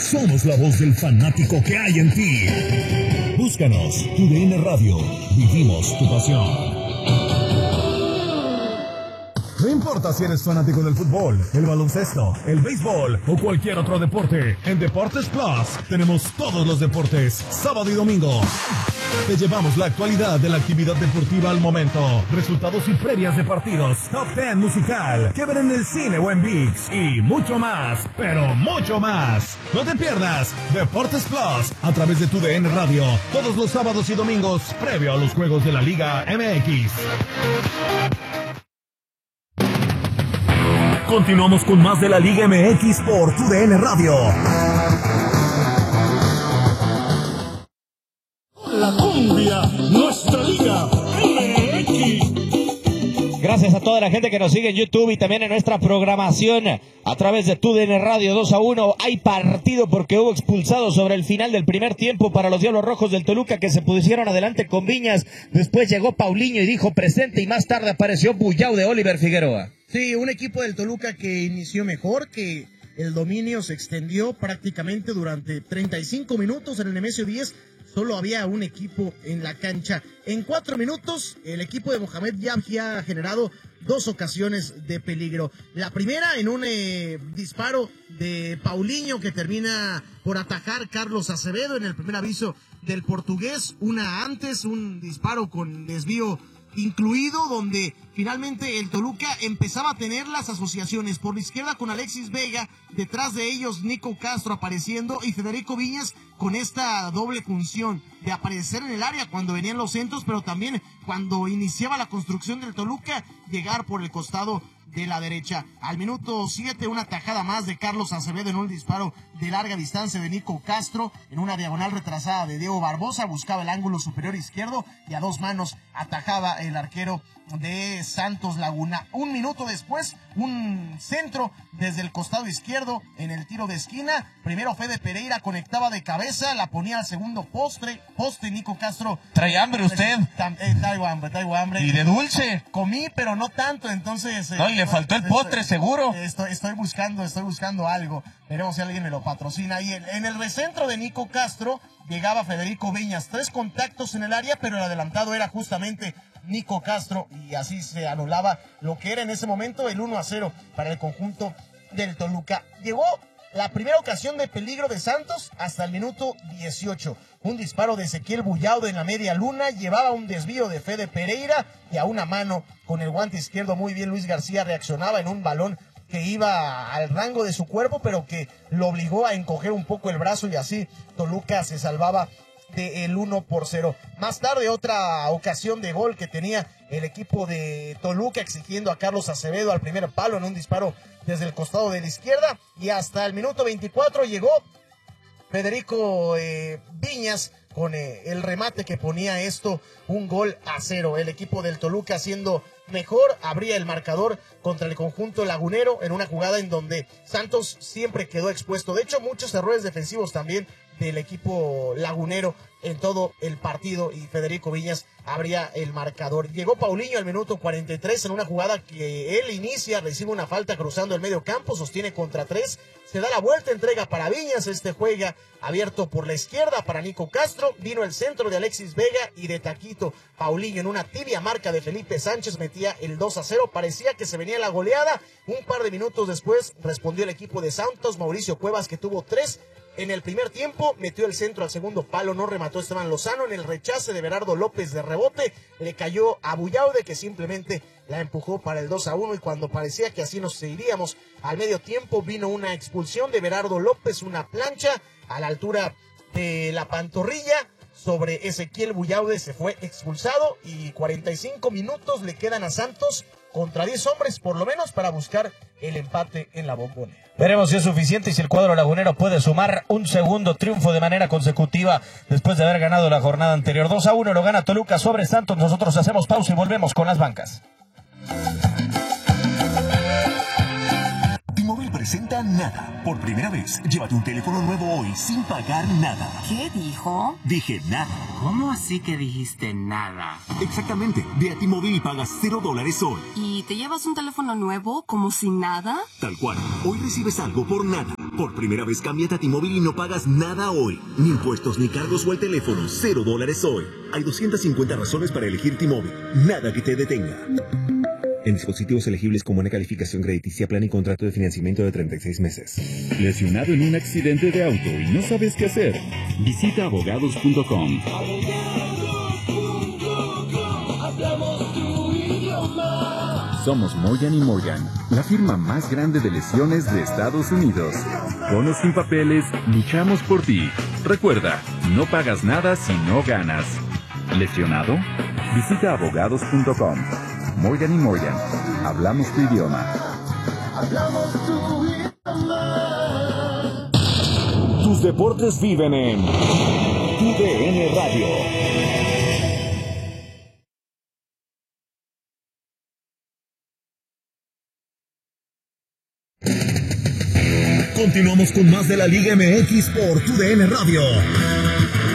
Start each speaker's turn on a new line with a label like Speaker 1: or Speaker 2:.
Speaker 1: Somos la voz del fanático que hay en ti. Búscanos, TUDN Radio. Vivimos tu pasión. No importa si eres fanático del fútbol, el baloncesto, el béisbol o cualquier otro deporte, en Deportes Plus tenemos todos los deportes, sábado y domingo. Te llevamos la actualidad de la actividad deportiva al momento, resultados y previas de partidos, top 10 musical, que ver en el cine o en ViX y mucho más, pero mucho más. No te pierdas Deportes Plus a través de TUDN Radio, todos los sábados y domingos, previo a los juegos de la Liga MX. Continuamos con más de la Liga MX por TUDN Radio.
Speaker 2: La cumbia, nuestra Liga MX.
Speaker 3: Gracias a toda la gente que nos sigue en YouTube y también en nuestra programación a través de TUDN Radio. 2-1. Hay partido porque hubo expulsados sobre el final del primer tiempo para los Diablos Rojos del Toluca, que se pusieron adelante con Viñas. Después llegó Paulinho y dijo presente, y más tarde apareció Bullao de Oliver Figueroa.
Speaker 4: Sí, un equipo del Toluca que inició mejor, que el dominio se extendió prácticamente durante 35 minutos. En el Nemesio 10 solo había un equipo en la cancha. En 4 minutos el equipo de Mohamed ya había generado 2 ocasiones de peligro. La primera en un disparo de Paulinho que termina por atajar Carlos Acevedo en el primer aviso del portugués. Una antes, un disparo con desvío incluido, donde finalmente el Toluca empezaba a tener las asociaciones por la izquierda con Alexis Vega, detrás de ellos Nico Castro apareciendo y Federico Viñas con esta doble función de aparecer en el área cuando venían los centros, pero también cuando iniciaba la construcción del Toluca, llegar por el costado de la derecha. Al minuto 7, una tajada más de Carlos Acevedo en un disparo de larga distancia de Nico Castro, en una diagonal retrasada de Diego Barbosa, buscaba el ángulo superior izquierdo y a 2 manos atajaba el arquero de Santos Laguna. Un minuto después, un centro desde el costado izquierdo en el tiro de esquina. Primero Fede Pereira conectaba de cabeza, la ponía al segundo poste, Nico Castro.
Speaker 3: ¿Trae hambre usted?
Speaker 4: Traigo hambre.
Speaker 3: ¿Y de dulce?
Speaker 4: Comí, pero no tanto, entonces...
Speaker 3: No, y le faltó el postre, seguro.
Speaker 4: Estoy buscando algo. Veremos si alguien me lo patrocina. Y en el recentro de Nico Castro llegaba Federico Viñas. 3 contactos en el área, pero el adelantado era justamente Nico Castro, y así se anulaba lo que era en ese momento el 1-0 para el conjunto del Toluca. Llegó la primera ocasión de peligro de Santos hasta el minuto 18. Un disparo de Ezequiel Bullao en la media luna, llevaba un desvío de Fede Pereira y a una mano con el guante izquierdo muy bien Luis García reaccionaba en un balón que iba al rango de su cuerpo, pero que lo obligó a encoger un poco el brazo, y así Toluca se salvaba del 1-0. Más tarde, otra ocasión de gol que tenía el equipo de Toluca, exigiendo a Carlos Acevedo al primer palo en un disparo desde el costado de la izquierda, y hasta el minuto 24 llegó Federico Viñas con el remate que ponía esto 1-0. El equipo del Toluca siendo mejor, abría el marcador contra el conjunto lagunero en una jugada en donde Santos siempre quedó expuesto. De hecho, muchos errores defensivos también del equipo lagunero en todo el partido, y Federico Viñas abría el marcador. Llegó Paulinho al minuto 43 en una jugada que él inicia, recibe una falta cruzando el medio campo, sostiene contra 3, se da la vuelta, entrega para Viñas, juega abierto por la izquierda para Nico Castro, vino el centro de Alexis Vega y de taquito Paulinho en una tibia marca de Felipe Sánchez metía el 2-0, parecía que se venía la goleada. Un par de minutos después respondió el equipo de Santos, Mauricio Cuevas, que tuvo 3 en el primer tiempo, metió el centro al segundo palo, no remató Esteban Lozano, en el rechace de Berardo López de rebote, le cayó a Bullaude, que simplemente la empujó para el 2-1, y cuando parecía que así nos iríamos al medio tiempo, vino una expulsión de Berardo López, una plancha a la altura de la pantorrilla sobre Ezequiel Bullaude, se fue expulsado, y 45 minutos le quedan a Santos contra 10 hombres por lo menos para buscar el empate en la Bombonera.
Speaker 3: Veremos si es suficiente y si el cuadro lagunero puede sumar un segundo triunfo de manera consecutiva después de haber ganado la jornada anterior. 2-1 lo gana Toluca sobre Santos. Nosotros hacemos pausa y volvemos con las bancas.
Speaker 5: T-Mobile presenta Nada. Por primera vez, llévate un teléfono nuevo hoy sin pagar nada.
Speaker 6: ¿Qué dijo?
Speaker 5: Dije nada.
Speaker 6: ¿Cómo así que dijiste nada?
Speaker 5: Exactamente. Ve a T-Mobile y pagas $0 hoy.
Speaker 6: ¿Y te llevas un teléfono nuevo como si nada?
Speaker 5: Tal cual. Hoy recibes algo por nada. Por primera vez cámbiate a T-Mobile y no pagas nada hoy. Ni impuestos, ni cargos o el teléfono. $0 hoy. Hay 250 razones para elegir T-Mobile. Nada que te detenga. En dispositivos elegibles con buena calificación crediticia, plan y contrato de financiamiento de 36 meses.
Speaker 7: ¿Lesionado en un accidente de auto y no sabes qué hacer? Visita abogados.com. Somos Morgan & Morgan, la firma más grande de lesiones de Estados Unidos. Con o sin papeles, luchamos por ti. Recuerda, no pagas nada si no ganas. ¿Lesionado? Visita abogados.com. Morgan & Morgan, hablamos tu idioma.
Speaker 1: Tus deportes viven en TUDN Radio. Continuamos con más de la Liga MX por TUDN Radio.